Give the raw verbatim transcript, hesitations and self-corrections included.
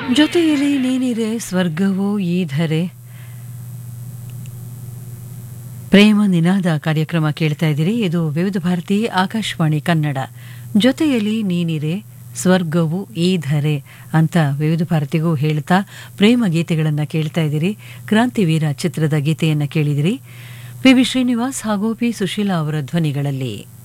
ಜೊತೆಯಲ್ಲಿ ನೀನಿರೆ ಸ್ವರ್ಗವೋ ಈ ಧರೆ. ಪ್ರೇಮ ನಿನಾದ ಕಾರ್ಯಕ್ರಮ ಕೇಳ್ತಾ ಇದ್ದೀರಿ. ಇದು ವಿವಿಧ ಭಾರತಿ ಆಕಾಶವಾಣಿ ಕನ್ನಡ. ಜೊತೆಯಲ್ಲಿ ನೀನಿರೆ ಸ್ವರ್ಗವು ಈ ಧರೆ ಅಂತ ವಿವಿಧ ಭಾರತಿಗೂ ಹೇಳ್ತಾ ಪ್ರೇಮ ಗೀತೆಗಳನ್ನು ಕೇಳ್ತಾ ಇದ್ದೀರಿ. ಕ್ರಾಂತಿವೀರ ಚಿತ್ರದ ಗೀತೆಯನ್ನು ಕೇಳಿದಿರಿ. ಪಿ ವಿ ಶ್ರೀನಿವಾಸ್ ಹಾಗೂ ಪಿ ಸುಶೀಲಾ ಅವರ ಧ್ವನಿಗಳಲ್ಲಿ.